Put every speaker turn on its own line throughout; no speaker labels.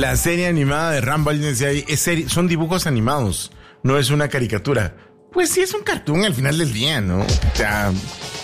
La serie animada de Rambo, alguien decía ahí, son dibujos animados, no es una caricatura. Pues sí, es un cartoon al final del día, ¿no? O sea...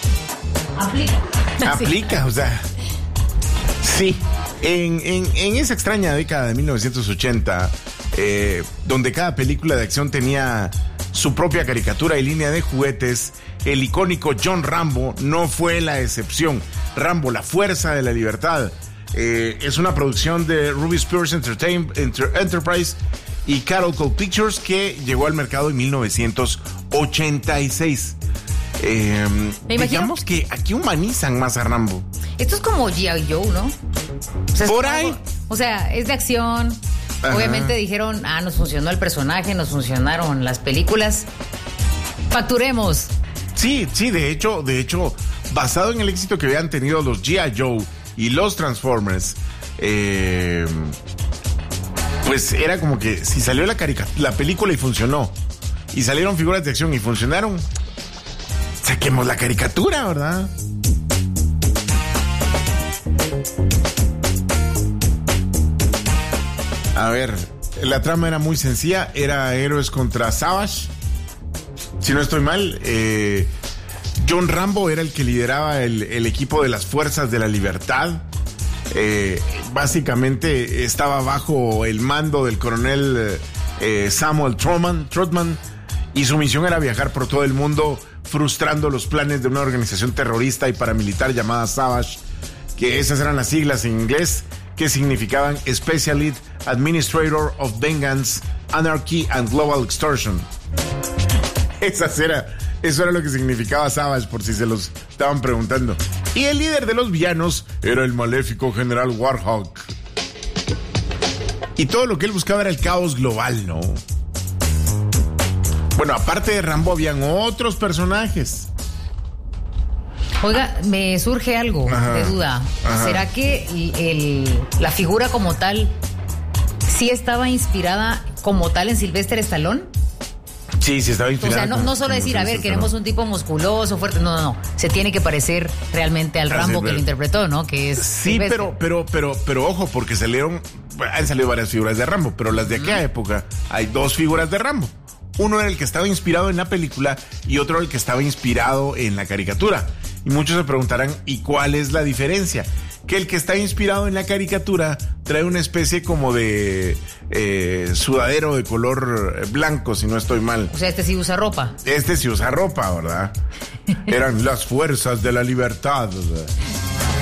Aplica, o sea... Sí. En esa extraña década de 1980, donde cada película de acción tenía su propia caricatura y línea de juguetes, el icónico John Rambo no fue la excepción. Rambo, la fuerza de la libertad, es una producción de Ruby Spears Enterprise y Carol Cole Pictures que llegó al mercado en 1986. Digamos que aquí humanizan más a Rambo.
Esto es como G.I. Joe, ¿no? O sea,
por ahí.
O sea, es de acción. Ajá. Obviamente dijeron, nos funcionó el personaje, nos funcionaron las películas. Facturemos.
Sí, de hecho, basado en el éxito que habían tenido los G.I. Joe y los Transformers, pues era como que si salió la película y funcionó, y salieron figuras de acción y funcionaron, saquemos la caricatura, ¿verdad? A ver, la trama era muy sencilla, era héroes contra Savage, si no estoy mal. John Rambo era el que lideraba el equipo de las Fuerzas de la Libertad. Básicamente estaba bajo el mando del coronel Samuel Trotman, y su misión era viajar por todo el mundo frustrando los planes de una organización terrorista y paramilitar llamada Savage, que esas eran las siglas en inglés, que significaban Special Lead Administrator of Vengeance, Anarchy and Global Extortion. Eso era lo que significaba Savage, por si se los estaban preguntando. Y el líder de los villanos era el maléfico General Warhawk. Y todo lo que él buscaba era el caos global, ¿no? Bueno, aparte de Rambo, habían otros personajes.
Oiga, me surge algo de duda. Ajá. ¿Será que la figura como tal sí estaba inspirada como tal en Sylvester Stallone?
Sí, estaba inspirada.
O sea, no solo decir, queremos un tipo musculoso, fuerte. No. Se tiene que parecer realmente al Rambo que lo interpretó, ¿no? Que es
sí, Sylvester. pero ojo, porque han salido varias figuras de Rambo, pero las de aquella época hay dos figuras de Rambo. Uno era el que estaba inspirado en la película y otro el que estaba inspirado en la caricatura. Y muchos se preguntarán, ¿y cuál es la diferencia? Que el que está inspirado en la caricatura trae una especie como de sudadero de color blanco, si no estoy mal.
O sea, este sí usa ropa.
Este sí usa ropa, ¿verdad? Eran las fuerzas de la libertad.